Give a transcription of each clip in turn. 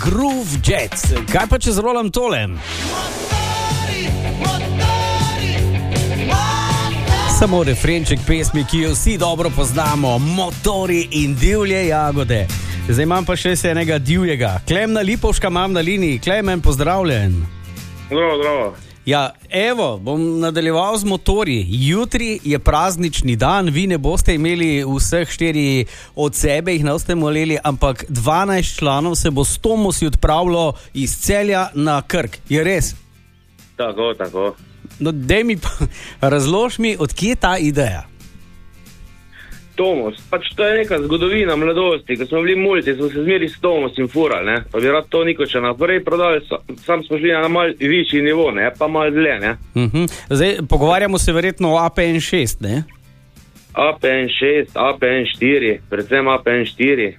Groove Jets. Kaj pa če zrolam tole? Samo refrenček pesmi, ki jo vsi dobro poznamo. Motori in divje jagode. Zdaj imam pa še enega divjega. Klemna Lipovška imam na liniji. Klemen, pozdravljen. Zdravo. Ja, evo, bom nadaljeval z motorji. Jutri je praznični dan, vi ne boste imeli vseh 4 od sebe, jih ne boste moleli, ampak 12 članov se bo s Tomosi odpravilo iz Celja na Krk. Je res? Tako. No, daj mi pa, razlož mi, odkje ta ideja? Tomos, to je neka zgodovina mladosti, ko smo bili mulci, smo se zmeri s Tomosim furali, ne? Pa bi rad to Nikoče naprej prodali, sam smo šli na mal višji nivo, ne? Pa mal dlje, ne? Zdaj, pogovarjamo se verjetno o APN6, ne? APN6, APN4, predvsem APN4.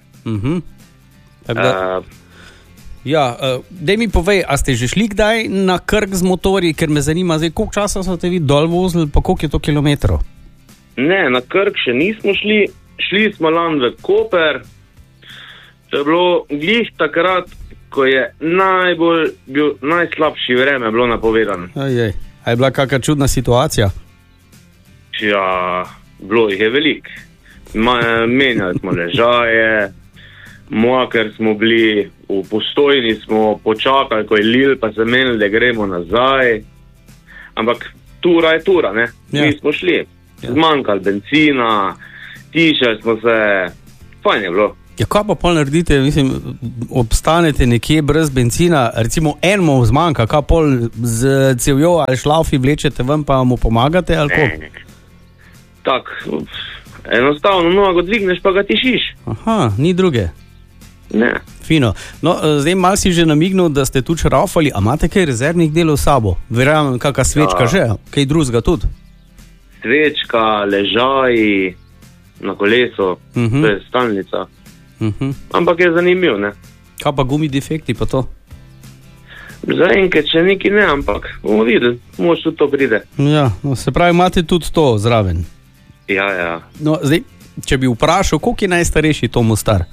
Daj mi povej, a ste že šli kdaj na Krk z motorji, ker me zanima, zdaj, koliko časa so te vi dol vozili, pa koliko je to kilometrov? Ne, na Krk še nismo šli smo lan v Koper. To je bilo glih takrat, ko je najslabši vreme bilo napovedano. A je bila kakšna čudna situacija? Ja, bilo jih je veliko. Menjali smo ležaje, ker smo bili v Postojni, smo počakali, ko je lil, pa se menili, da gremo nazaj. Ampak tura je tura, ne? Mi smo šli. Zmanjkali benzina, tišali smo se, fajn je bilo. Ja, kaj pa pol naredite, mislim, obstanete nekje brez benzina, recimo enemu zmanjka, kaj pol z cevjo ali šlaufi vlečete ven, pa mu pomagate, ali ko? Tako, enostavno nogo dvigneš, pa ga tišiš. Aha, ni druge. Ne. Fino. No, zdaj mal si že namignil, da ste tu črafali, a imate kaj rezervnih delov s sabo? Verjamem, kakšna svečka že, kaj drugega tudi? Svečka, ležaji na kolesu, to je stalnica. Ampak je zanimiv, ne? Kaj pa gumi defekti pa to? Zaenkrat še neki ne, ampak bomo videli, moč tudi to pride. Ja, no, se pravi, imate tudi to zraven. Ja. No, zdaj, če bi vprašal, koliko je najstarejši Tomo star?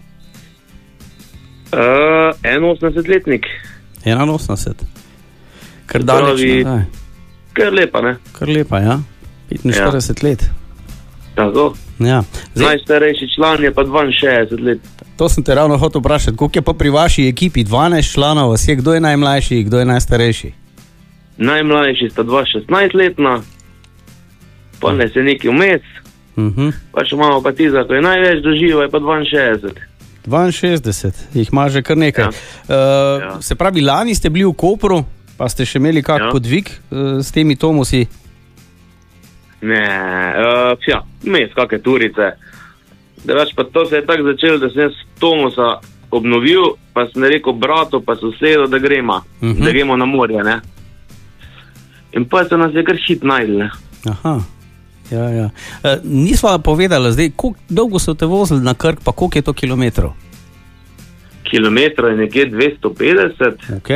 81-letnik. 81? Kar daleč nazaj. Kar lepa, ne? Kar lepa, ja. 45 let. Tako. Ja. Najstarejši član je pa 62 let. To sem te ravno hotel vprašati. Koliko je pa pri vaši ekipi? 12 članov vas je. Kdo je najmlajši, kdo je najstarejši? Najmlajši sta 16-letna, pa ne se neki vmes. Pa še imamo pa tiza, ko je največ doživel, je pa 62. 62, jih ima že kar nekaj. Se pravi, lani ste bili v Kopru, pa ste še imeli kak podvig s temi Tomosi? Ne, mes kakve turice. Drugač pa to se je tako začelo, da sem jaz Tomosa obnovil, pa sem rekel bratu, pa sosedu, da gremo na morje, ne. In pa se nas je kar hit najdel, ne. Aha, ja. Nisva povedala zdaj, koliko dolgo so te vozili na Krk, pa koliko je to kilometrov? Kilometrov je nekje 250. Ok.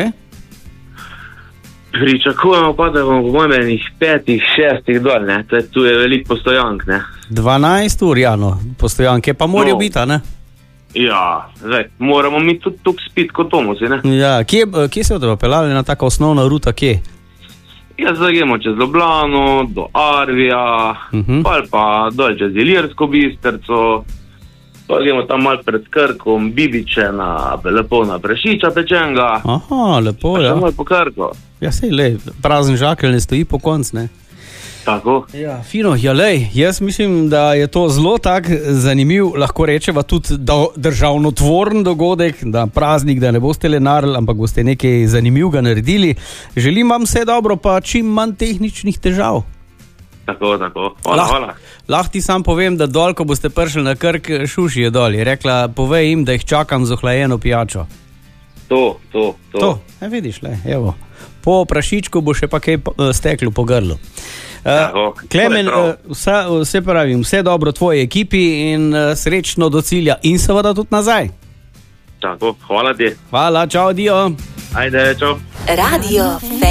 Pričakujemo pa, da bomo po mojem 5-6 dol, ne. Tu je veliko postojank, ne. 12 ur, no, postojanke pa morajo biti, ne? Ja, zdaj, moramo mi tudi tukaj spiti kot Tomosi, ne. Ja, kje se bodo peljali na taka osnovna ruta, kje? Ja, zdaj gremo čez Ljubljano, do Arvija, pa dol čez Ilirsko Bistrico, pa gremo tam malo pred Krkom, Bibiče, lepo na Prešiča pečenga. Aha, lepo, ja. Pa še malo po Krko. Ja, sej, prazen žakelj ne stoji po konc, ne? Tako. Ja, fino, ja, jaz mislim, da je to zelo tak zanimiv, lahko rečeva tudi državnotvoren dogodek, da praznik, da ne boste le narili, ampak boste nekaj zanimivega naredili. Želim vam vse dobro, pa čim manj tehničnih težav. Tako. Hvala. Lahko ti sam povem, da dol, ko boste prišli na Krk, Šuši je dol. Je rekla, povej jim, da jih čakam z ohlajeno pijačo. To. Vidiš, evo. Po prašičku bo še pa kaj steklo po grlu. Klemen, vse pravim, vse dobro tvoji ekipi in srečno do cilja in seveda tudi nazaj. Tako, hvala ti. Hvala, čau, dio. Ajde, čau. Radio